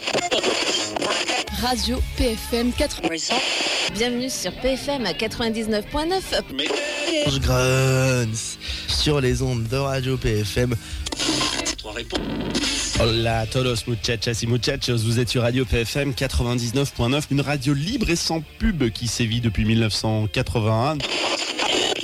Radio PFM 80. Bienvenue sur PFM à 99.9. Je grunce sur les ondes de Radio PFM. Hola a todos muchachas y muchachos, vous êtes sur Radio PFM 99.9, une radio libre et sans pub qui sévit depuis 1981.